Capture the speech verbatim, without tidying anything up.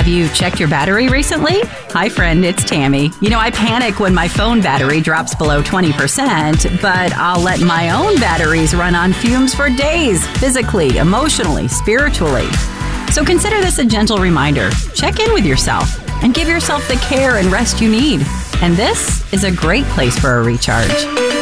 Have you checked your battery recently? Hi, friend, it's Tammy. You know, I panic when my phone battery drops below twenty percent, but I'll let my own batteries run on fumes for days, physically, emotionally, spiritually. So consider this a gentle reminder. Check in with yourself and give yourself the care and rest you need. And this is a great place for a recharge.